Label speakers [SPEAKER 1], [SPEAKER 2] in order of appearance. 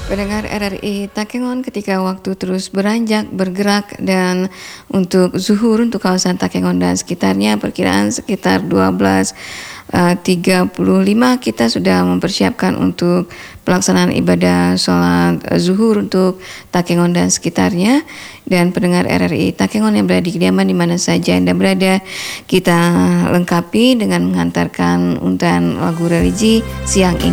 [SPEAKER 1] Pendengar RRI Takengon, ketika waktu terus beranjak, bergerak, dan untuk zuhur untuk kawasan Takengon dan sekitarnya perkiraan sekitar 12:35 kita sudah mempersiapkan untuk pelaksanaan ibadah sholat zuhur untuk Takengon dan sekitarnya. Dan pendengar RRI Takengon yang berada di kediaman di mana saja Anda berada, kita lengkapi dengan menghantarkan untayan lagu religi siang ini.